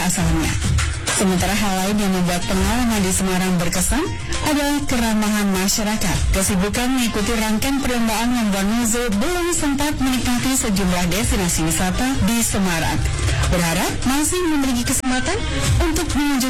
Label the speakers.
Speaker 1: asalnya. Sementara hal lain yang membuat pengalaman di Semarang berkesan adalah keramahan masyarakat. Kesibukan mengikuti rangkaian perlombaan membuat Nuzo belum sempat menikmati sejumlah destinasi wisata di Semarang. Berharap masih memiliki kesempatan untuk mengunjungi